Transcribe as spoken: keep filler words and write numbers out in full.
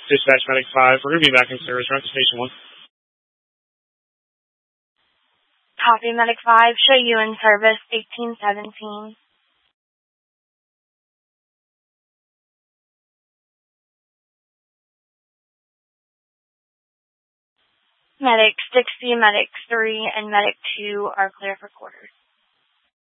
Dispatch Medic five, we're going to be back in service. We're at Station one. Copy, Medic five. Show you in service, eighteen seventeen. Medic sixty, Medic three, and Medic two are clear for quarters.